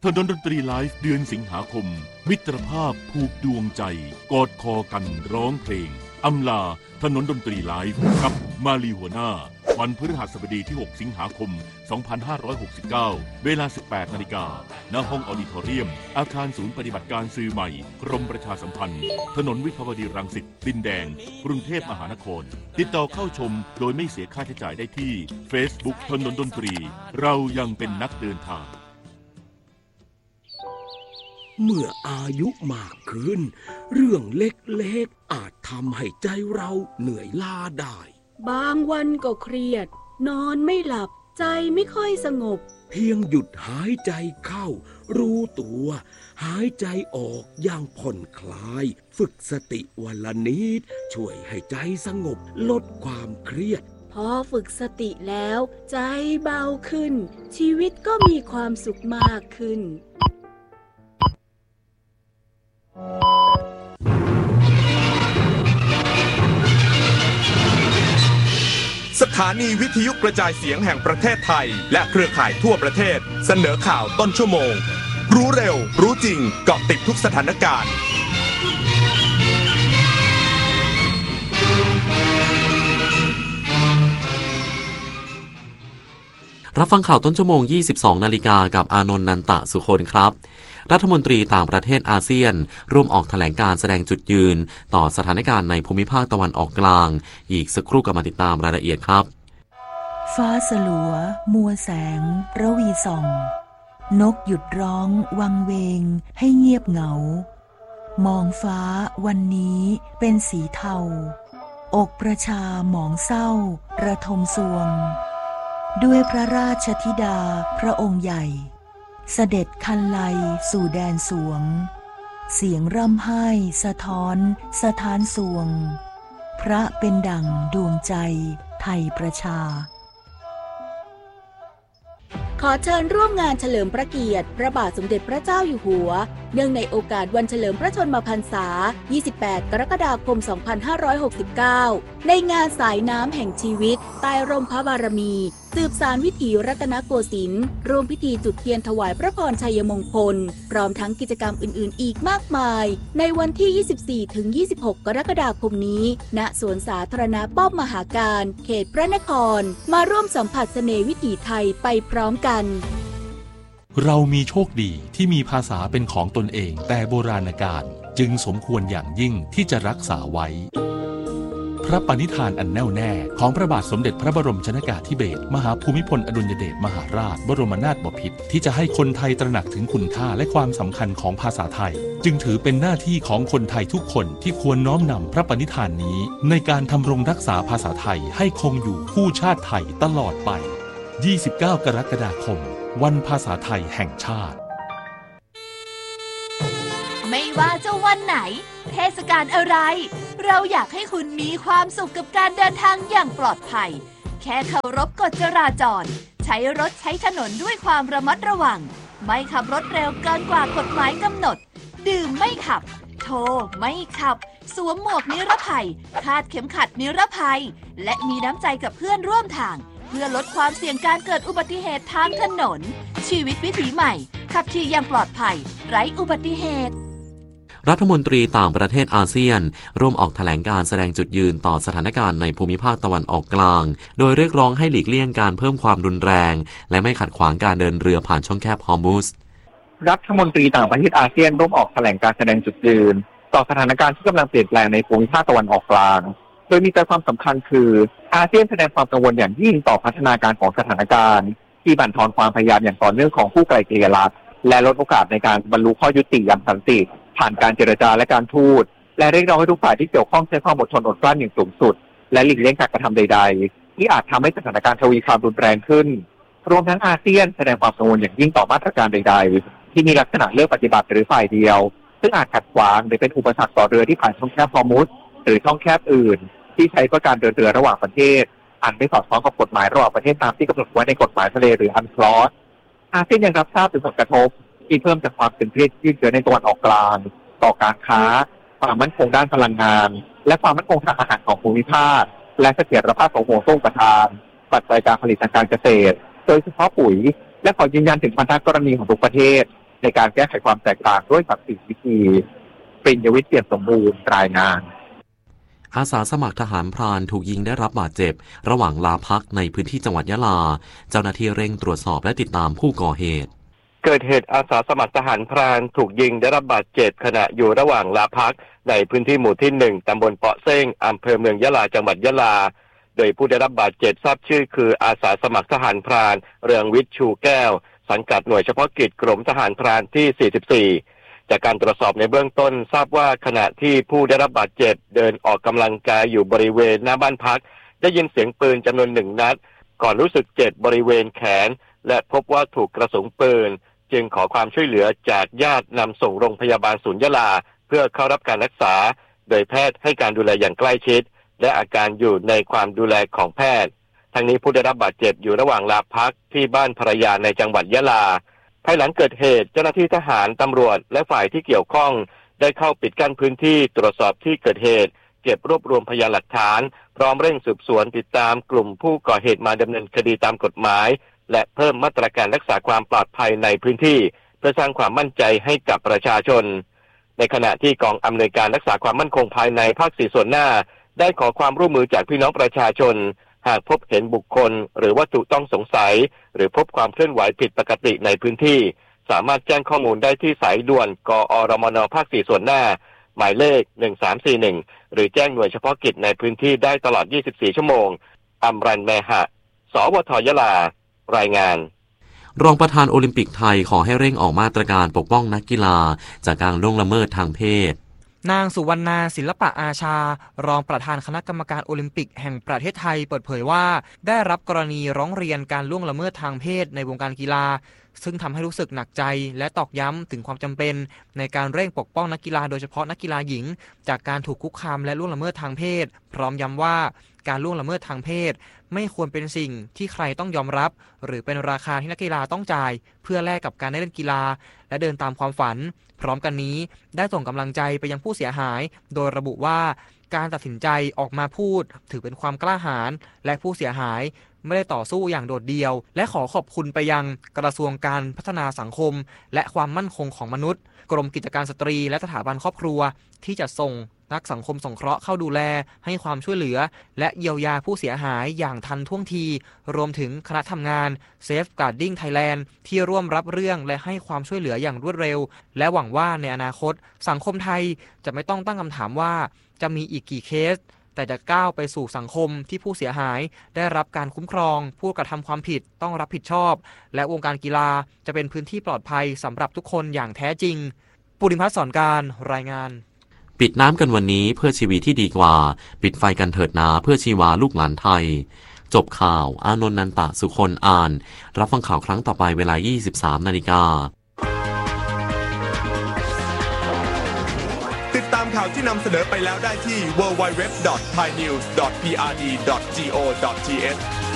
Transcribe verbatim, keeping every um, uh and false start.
ถนนดนตรีไลฟ์เดือนสิงหาคมมิตรภาพผูกดวงใจกอดคอกันร้องเพลงอำลาถนนดนตรีไลฟ์กับมาลีหัวหน้าวันพฤหัสบดีที่หกสิงหาคมสองพันห้าร้อยหกสิบเก้าเวลา สิบแปดนาฬิกา ณ ห้องออดิทอเรียมอาคารศูนย์ปฏิบัติการสื่อใหม่กรมประชาสัมพันธ์ถนนวิภาวดีรังสิตดินแดงกรุงเทพมหานครติดต่อเข้าชมโดยไม่เสียค่าใช้จ่ายได้ที่ Facebook ถนนดนตรีเรายังเป็นนักเดินทางเมื่ออายุมากขึ้นเรื่องเล็กๆอาจทำให้ใจเราเหนื่อยล้าได้บางวันก็เครียดนอนไม่หลับใจไม่ค่อยสงบเพียงหยุดหายใจเข้ารู้ตัวหายใจออกอย่างผ่อนคลายฝึกสติวันละนิดช่วยให้ใจสงบลดความเครียดพอฝึกสติแล้วใจเบาขึ้นชีวิตก็มีความสุขมากขึ้นสถานีวิทยุกระจายเสียงแห่งประเทศไทยและเครือข่ายทั่วประเทศเสนอข่าวต้นชั่วโมงรู้เร็วรู้จริงเกาะติดทุกสถานการณ์รับฟังข่าวต้นชั่วโมง ยี่สิบสองนาฬิกากับอานนท์ นันตะสุคนครับรัฐมนตรีต่างประเทศอาเซียนร่วมออกแถลงการแสดงจุดยืนต่อสถานการณ์ในภูมิภาคตะวันออกกลางอีกสักครู่กลับมาติดตามรายละเอียดครับฟ้าสลัวมัวแสงระวีส่องนกหยุดร้องวังเวงให้เงียบเหงามองฟ้าวันนี้เป็นสีเทาอกประชาหมองเศร้าระทมสวงด้วยพระราชธิดาพระองค์ใหญ่เสด็จคันไลสู่แดนสวงเสียงร่ำไห้สะท้อนสะท้านสวงพระเป็นดั่งดวงใจไทยประชาขอเชิญร่วมงานเฉลิมพระเกียรติพระบาทสมเด็จพระเจ้าอยู่หัวเนื่องในโอกาสวันเฉลิมพระชนมพรรษายี่สิบแปดกรกฎาคมสองพันห้าร้อยหกสิบเก้าในงานสายน้ำแห่งชีวิตใต้ร่มพระบารมีสืบสานวิถีรัตนโกสินทร์ร่วมพิธีจุดเทียนถวายพระพรชัยมงคลพร้อมทั้งกิจกรรมอื่นๆอีกมากมายในวันที่ ยี่สิบสี่ถึงยี่สิบหก กรกฎาคมนี้ณสวนสาธารณะป้อมมหาการเขตพระนครมาร่วมสัมผัสเสน่ห์วิถีไทยไปพร้อมกันเรามีโชคดีที่มีภาษาเป็นของตนเองแต่โบราณกาลจึงสมควรอย่างยิ่งที่จะรักษาไว้พระปณิธานอันแน่วแน่ของพระบาทสมเด็จพระบรมชนกาธิเบศรมหาภูมิพลอดุลยเดชมหาราชบรมนาถบพิตรที่จะให้คนไทยตระหนักถึงคุณค่าและความสำคัญของภาษาไทยจึงถือเป็นหน้าที่ของคนไทยทุกคนที่ควรน้อมนำพระปณิธานนี้ในการทำรงรักษาภาษาไทยให้คงอยู่คู่ชาติไทยตลอดไปยี่สิบเก้ากรกฎาคมวันภาษาไทยแห่งชาติไม่ว่าจะวันไหนเทศกาลอะไรเราอยากให้คุณมีความสุขกับการเดินทางอย่างปลอดภัยแค่เคารพกฎจราจรใช้รถใช้ถนนด้วยความระมัดระวังไม่ขับรถเร็วเกินกว่ากฎหมายกำหนดดื่มไม่ขับโทรไม่ขับสวมหมวกนิรภัยคาดเข็มขัดนิรภัยและมีน้ำใจกับเพื่อนร่วมทางเพื่อลดความเสี่ยงการเกิดอุบัติเหตุทางถนนชีวิตวิถีใหม่ขับขี่อย่างปลอดภัยไร้อุบัติเหตุรัฐมนตรีต่างประเทศอาเซียนร่วมออกแถลงการแสดงจุดยืนต่อสถานการณ์ในภูมิภาคตะวันออกกลางโดยเรียกร้องให้หลีกเลี่ยงการเพิ่มความรุนแรงและไม่ขัดขวางการเดินเรือผ่านช่องแคบฮอร์มุซรัฐมนตรีต่างประเทศอาเซียนร่วมออกแถลงการแสดงจุดยืนต่อสถานการณ์ที่กำลังเปลี่ยนแปลงในภูมิภาคตะวันออกกลางโดยมีใจความสำคัญคืออาเซียนแสดงความกังวลอย่างยิ่งต่อพัฒนาการของสถานการณ์ที่บั่นทอนความพยายามอย่างต่อเนื่องของผู้ไกลเกลี่ยรัฐและลดโอกาสในการบรรลุข้อยุติอย่างสันติผ่านการเจรจาและการทูตและเรียกร้องให้ทุกฝ่ายที่เกี่ยวข้องใช้ความอดทนอดกลั้นอย่างสูงสุดและหลีกเลี่ยงการกระทำใดๆที่อาจทำให้สถานการณ์ทวีความรุนแรงขึ้นรวมทั้งอาเซียนแสดงความกังวลอย่างยิ่งต่อมาตรการใดๆที่มีลักษณะเลือกปฏิบัติหรือฝ่ายเดียวซึ่งอาจขัดขวางหรือเป็นอุปสรรคต่อเรือที่ผ่านช่องแคบฮอร์มุซหรือช่องแคบอื่นที่ใช้เพื่อการเดินเรือระหว่างประเทศอันไม่สอดคล้องกับกฎหมายระหว่างประเทศตามที่กำหนดไว้ในกฎหมายทะเลหรืออันคลอสอาเซียนยังรับทราบถึงผลกระทบที่เพิ่มจากความตึงเครียดยืดเยื้อในตะวันออกกลางต่อการค้าความมั่นคงด้านพลังงานและความมั่นคงทางอาหารของภูมิภาคและเสถียรภาพของห่วงโซ่ประทานปั ปัจจัยการผลิตทางการเกษตรโดยเฉพาะปุ๋ยและขอยืนยันถึงพันธกรณีของทุกประเทศในการแก้ไขความแตกต่างด้วยสักสิบวิธีปริญญวิทย์เปี่ยมสมบูรณ์รายงานอาสาสมัครทหารพรานถูกยิงได้รับบาดเจ็บระหว่างลาพักในพื้นที่จังหวัดยะลาเจ้าหน้าที่เร่งตรวจสอบและติดตามผู้ก่อเหตุเกิดเหตุอาสาสมัครทหารพรานถูกยิงได้รับบาดเจ็บขณะอยู่ระหว่างลาพักในพื้นที่หมู่ที่หนึ่งตำบลเปาะเซ้งอำเภอเมืองยะลาจังหวัดยะลาโดยผู้ได้รับบาดเจ็บทราบชื่อคืออาสาสมัครทหารพรานเรืองวิทย์ชูแก้วสังกัดหน่วยเฉพาะกิจกรมทหารพรานที่สี่สิบสี่จากการตรวจสอบในเบื้องต้นทราบว่าขณะที่ผู้ได้รับบาดเจ็บเดินออกกำลังกายอยู่บริเวณหน้าบ้านพักได้ยินเสียงปืนจำนวนหนึ่งนัดก่อนรู้สึกเจ็บบริเวณแขนและพบว่าถูกกระสุนปืนจึงขอความช่วยเหลือจากญาตินำส่งโรงพยาบาลศูนย์ยะลาเพื่อเข้ารับการรักษาโดยแพทย์ให้การดูแลอย่างใกล้ชิดและอาการอยู่ในความดูแลของแพทย์ทั้งนี้ผู้ได้รับบาดเจ็บอยู่ระหว่างลาพักที่บ้านภรรยาในจังหวัดยะลาภายหลังเกิดเหตุเจ้าหน้าที่ทหารตำรวจและฝ่ายที่เกี่ยวข้องได้เข้าปิดกั้นพื้นที่ตรวจสอบที่เกิดเหตุเก็บรวบรวมพยานหลักฐานพร้อมเร่งสืบสวนติดตามกลุ่มผู้ก่อเหตุมาดำเนินคดีตามกฎหมายและเพิ่มมาตรการรักษาความปลอดภัยในพื้นที่เพื่อสร้างความมั่นใจให้กับประชาชนในขณะที่กองอำนวยการรักษาความมั่นคงภายในภาคสี่ส่วนหน้าได้ขอความร่วมมือจากพี่น้องประชาชนหากพบเห็นบุคคลหรือวัตถุต้องสงสัยหรือพบความเคลื่อนไหวผิดปกติในพื้นที่สามารถแจ้งข้อมูลได้ที่สายด่วนกอรมนภาคสี่ส่วนหน้าหมายเลขหนึ่งสามสี่หนึ่งหรือแจ้งหน่วยเฉพาะกิจในพื้นที่ได้ตลอดยี่สิบสี่ชั่วโมงอัมรันแมหะสวทยะลารายงานรองประธานโอลิมปิกไทยขอให้เร่งออกมาตรการปกป้องนักกีฬาจากการล่วงละเมิดทางเพศนางสุวรรณาศิลปะอาชารองประธานคณะกรรมการโอลิมปิกแห่งประเทศไทยเปิดเผยว่าได้รับกรณีร้องเรียนการล่วงละเมิดทางเพศในวงการกีฬาซึ่งทำให้รู้สึกหนักใจและตอกย้ำถึงความจำเป็นในการเร่งปกป้องนักกีฬาโดยเฉพาะนักกีฬาหญิงจากการถูกคุกคามและล่วงละเมิดทางเพศพร้อมย้ำว่าการล่วงละเมิดทางเพศไม่ควรเป็นสิ่งที่ใครต้องยอมรับหรือเป็นราคาที่นักกีฬาต้องจ่ายเพื่อแลกกับการได้เล่นกีฬาและเดินตามความฝันพร้อมกันนี้ได้ส่งกำลังใจไปยังผู้เสียหายโดยระบุว่าการตัดสินใจออกมาพูดถือเป็นความกล้าหาญและผู้เสียหายไม่ได้ต่อสู้อย่างโดดเดี่ยวและขอขอบคุณไปยังกระทรวงการพัฒนาสังคมและความมั่นคงของมนุษย์กรมกิจการสตรีและสถาบันครอบครัวที่จะส่งนักสังคมสงเคราะห์เข้าดูแลให้ความช่วยเหลือและเยียวยาผู้เสียหายอย่างทันท่วงทีรวมถึงคณะทำงาน Safeguarding Thailand ที่ร่วมรับเรื่องและให้ความช่วยเหลืออย่างรวดเร็วและหวังว่าในอนาคตสังคมไทยจะไม่ต้องตั้งคำถามว่าจะมีอีกกี่เคสแต่จะก้าวไปสู่สังคมที่ผู้เสียหายได้รับการคุ้มครองผู้กระทำความผิดต้องรับผิดชอบและวงการกีฬาจะเป็นพื้นที่ปลอดภัยสำหรับทุกคนอย่างแท้จริงปุริพัฒน์สอนการรายงานปิดน้ำกันวันนี้เพื่อชีวิตที่ดีกว่าปิดไฟกันเถิดนาเพื่อชีวาลูกหลานไทยจบข่าวอานนท์นันตะสุคนอ่านรับฟังข่าวครั้งต่อไปเวลา ยี่สิบสามนาฬิกาติดตามข่าวที่นำเสนอไปแล้วได้ที่ ดับเบิลยู ดับเบิลยู ดับเบิลยู ดอท ไทยนิวส์ ดอท พี อาร์ ดี ดอท จี โอ ดอท ที เอช